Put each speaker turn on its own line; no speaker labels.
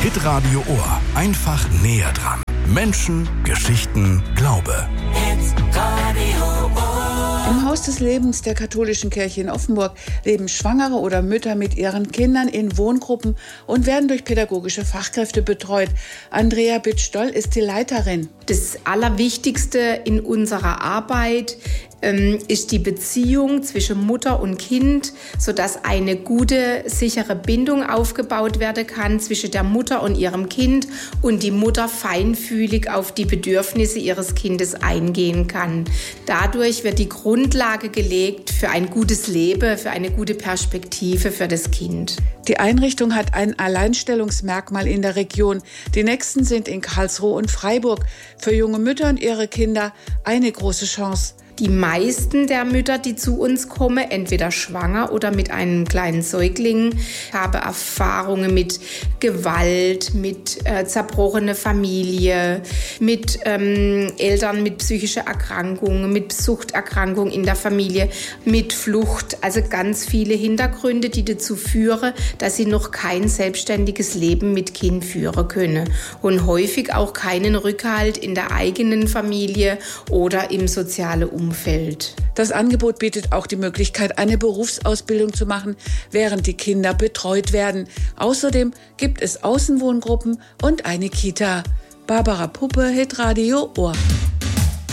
Hitradio Ohr. Einfach näher dran. Menschen, Geschichten, Glaube.
Hitradio Ohr.
Im Haus des Lebens der katholischen Kirche in Offenburg leben Schwangere oder Mütter mit ihren Kindern in Wohngruppen und werden durch pädagogische Fachkräfte betreut. Andrea Bitt-Stoll ist die Leiterin.
Das Allerwichtigste in unserer Arbeit ist die Beziehung zwischen Mutter und Kind, sodass eine gute, sichere Bindung aufgebaut werden kann zwischen der Mutter und ihrem Kind und die Mutter feinfühlig auf die Bedürfnisse ihres Kindes eingehen kann. Dadurch wird die Grundlage gelegt für ein gutes Leben, für eine gute Perspektive für das Kind.
Die Einrichtung hat ein Alleinstellungsmerkmal in der Region. Die nächsten sind in Karlsruhe und Freiburg. Für junge Mütter und ihre Kinder eine große Chance.
Die meisten der Mütter, die zu uns kommen, entweder schwanger oder mit einem kleinen Säugling, haben Erfahrungen mit Gewalt, mit zerbrochener Familie, mit Eltern mit psychischen Erkrankungen, mit Suchterkrankungen in der Familie, mit Flucht. Also ganz viele Hintergründe, die dazu führen, dass sie noch kein selbstständiges Leben mit Kind führen können und häufig auch keinen Rückhalt in der eigenen Familie oder im sozialen Umfeld.
Das Angebot bietet auch die Möglichkeit, eine Berufsausbildung zu machen, während die Kinder betreut werden. Außerdem gibt es Außenwohngruppen und eine Kita. Barbara Puppe, Hitradio Ohr.